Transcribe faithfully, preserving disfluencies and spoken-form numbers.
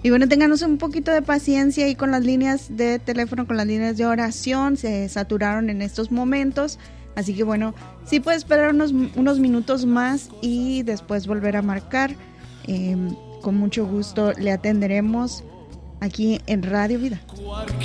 Y bueno, ténganos un poquito de paciencia ahí con las líneas de teléfono, con las líneas de oración, se saturaron en estos momentos, así que bueno, sí puede esperar unos, unos minutos más y después volver a marcar. Eh, con mucho gusto le atenderemos aquí en Radio Vida.